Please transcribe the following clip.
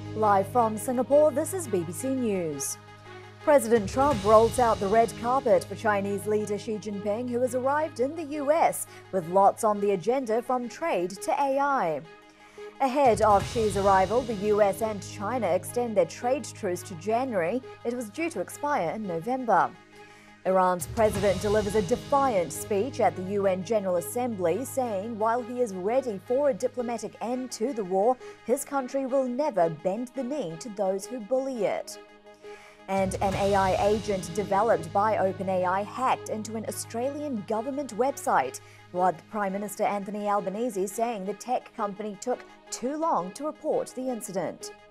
Live from Singapore, this is BBC News. President Trump rolls out the red carpet for Chinese leader Xi Jinping, who has arrived in the US with lots on the agenda from trade to AI. Ahead of Xi's arrival, the US and China extend their trade truce to January. It was due to expire in November. Iran's president delivers a defiant speech at the UN General Assembly, saying while he is ready for a diplomatic end to the war, his country will never bend the knee to those who bully it. And an AI agent developed by OpenAI hacked into an Australian government website, with Prime Minister Anthony Albanese saying the tech company took too long to report the incident.